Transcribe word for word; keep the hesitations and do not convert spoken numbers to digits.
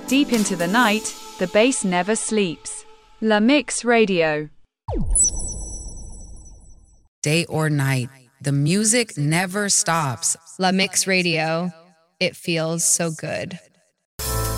Deep into the night, the bass never sleeps. La Mix Radio. Day or night, the music never stops. La Mix Radio. It feels so good.